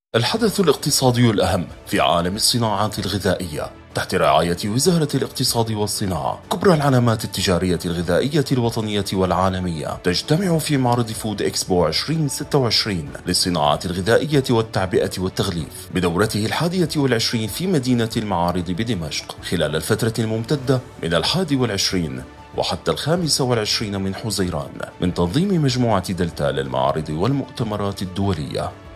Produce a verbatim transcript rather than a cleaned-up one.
الحدث الاقتصادي الأهم في عالم الصناعات الغذائية تحت رعاية وزارة الاقتصاد والصناعة. كبرى العلامات التجارية الغذائية الوطنية والعالمية تجتمع في معرض فود إكسبو ألفين وستة وعشرين للصناعات الغذائية والتعبئة والتغليف بدورته الحادية والعشرين في مدينة المعارض بدمشق خلال الفترة الممتدة من الحادي والعشرين وحتى الخامس والعشرين من حزيران من تنظيم مجموعة دلتا للمعارض والمؤتمرات الدولية.